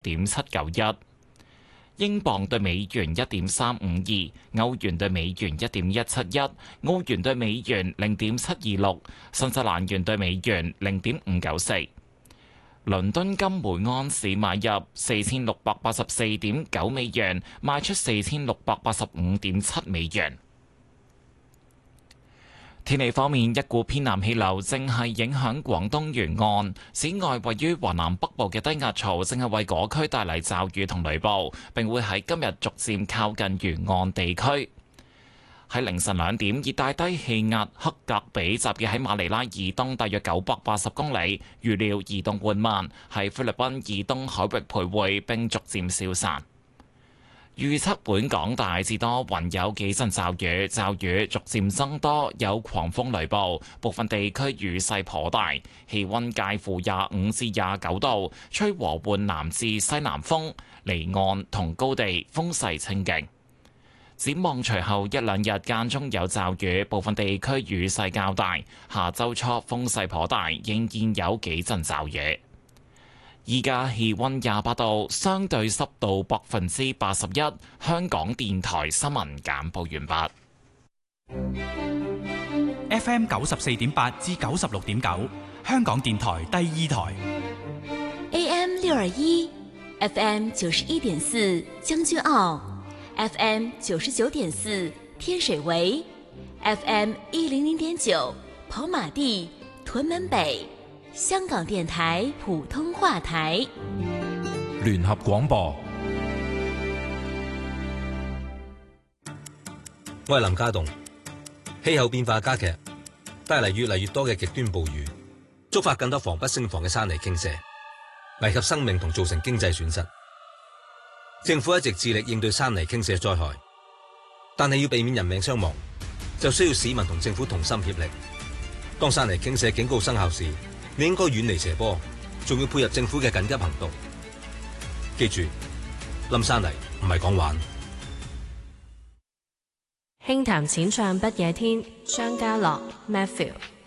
1.791，英鎊對美元1.352，歐元對美元1.171，澳元對美元0.726，新西蘭元對美元0.594。倫敦金每安士買入4684.9美元，賣出4685.7美元。天氣方面，一股偏南氣流正係影響廣東沿岸，此外位於華南北部嘅低壓槽正係為嗰區帶嚟驟雨同雷暴，並會喺今日逐漸靠近沿岸地區。喺凌晨2點，熱帶低氣壓克格比集結喺馬尼拉以東大約980公里，預料移動緩慢，喺菲律賓以東海域徘徊並逐漸消散。預測本港大致多雲，有幾陣驟雨，驟雨逐漸增多，有狂風雷暴，部分地區雨勢頗大，氣溫介乎25至29度，吹和緩南至西南風，離岸同高地風勢清勁。展望隨後一兩日間中有驟雨，部分地區雨勢較大。下週初風勢頗大，仍然有幾陣驟雨。依家氣溫28度，相對濕度81%。香港電台新聞簡報完畢。FM 94.8至96.9，香港電台第2台。 AM 621，FM 91.4，將軍澳。FM 99.4，天水圍 ；FM 100.9，跑馬地、屯門北。香港電台普通話台。 聯合廣播。 我係林家棟。氣候變化加劇，帶嚟越嚟越多嘅極端暴雨，觸發更多防不勝防嘅山泥傾瀉，危及生命同造成經濟損失。政府一直致力應對山泥傾瀉災害，但係要避免人命傷亡，就需要市民同政府同心協力。當山泥傾瀉警告生效時，你應該遠離斜坡，仲要配合政府嘅緊急行動。記住，冧山泥唔係講玩。 輕談淺唱不夜天，張家樂 Matthew。